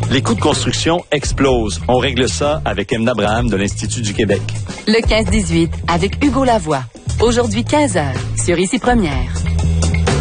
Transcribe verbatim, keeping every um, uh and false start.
Les coûts de construction explosent. On règle ça avec Emna Abraham de l'Institut du Québec. Le quinze dix-huit avec Hugo Lavoie. Aujourd'hui quinze heures sur Ici Première.